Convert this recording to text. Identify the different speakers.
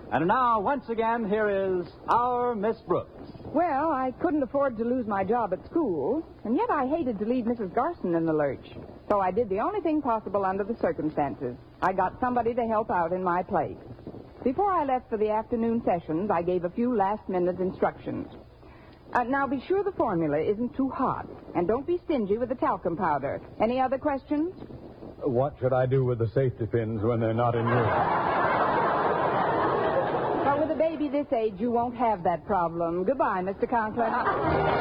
Speaker 1: And now, once again, here is our Miss Brooks.
Speaker 2: Well, I couldn't afford to lose my job at school, and yet I hated to leave Mrs. Garson in the lurch. So I did the only thing possible under the circumstances. I got somebody to help out in my place. Before I left for the afternoon sessions, I gave a few last-minute instructions. Now, be sure the formula isn't too hot, and don't be stingy with the talcum powder. Any other questions?
Speaker 3: What should I do with the safety pins when they're not in use?
Speaker 2: Well, with a baby this age, you won't have that problem. Goodbye, Mr. Conklin.